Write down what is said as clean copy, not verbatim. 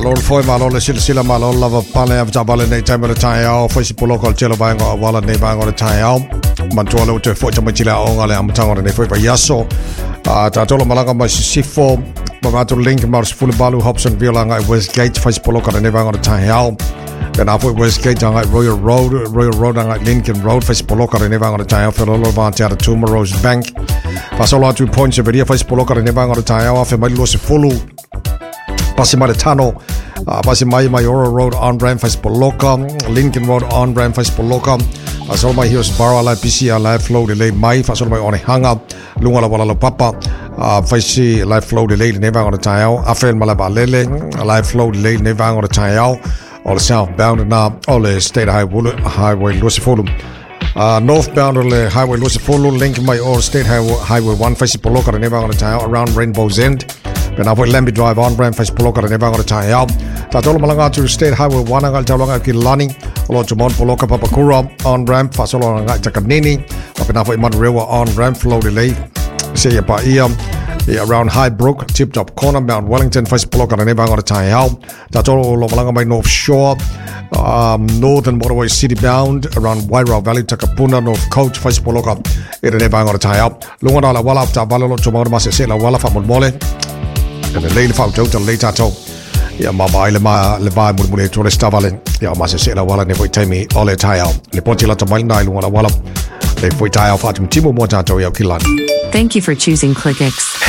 Malol foi malol sila malol lava pale av tabale nei time le tai au foi sipulo kol chelo ba ngo wala nei ba ngo tai au mantuala uto foi tama chila o ngale am tangora nei foi ba yaso ta tolo malanga ma sifo ba to link mars full balu Hobson viola ngai Westgate foi sipulo kol nei ba ngo tai au then after Westgate ngai Royal Road ngai Lincoln Road foi sipulo kol nei ba ngo tai au felo lo ba tia Tuma Rose Bank pasolo 2 points of video foi sipulo kol nei ba ngo tai au fe mai lo se fulu Pasimai Tano, Pasimai Mayoro Road on ramp Faspoloka, Lincoln Road on ramp Faspoloka, Pasol my heroes Barra Live PCR Live Flow Delay Mai, Fasol my on hanga, Lungala Walla Papa, Faisi Live Flow Delay never on the tile, Afel Malabalele, Live Flow Delay never on the tile, all southbound now, all the state highway Lucifulum. Northbound highway Lucifulu, link my all state highway 1 Faspoloka never on the tile around Rainbow's End. When I put Lemby Drive on ramp Faspoloka and never got a tie out. Tatolo Malanga to State Highway 1 Angal Talanga Kilani, Olojumon Poloka Papakura on ramp, Fasolo Jakanini, Papinafo Iman River on ramp, flow delay, say about around Highbrook, Tip Top Corner, Mount Wellington, Faspoloka and never got a tie out. Tatolo Malanga by North Shore, Northern Motorway City bound, around Wairau Valley, Takapuna, North Coast, Faspoloka, it never got a tie out. Lungana Walla up to Valolo Tomorrow Masasela Walla from Mole. The lane found total later to ya mama ile ma le vai murmure to restavale ya ma se la wala ne foi time all the time le ponti la tamal na ile wala le foi tai fa tim mo mo ta to ya kilani. Thank you for choosing ClickX.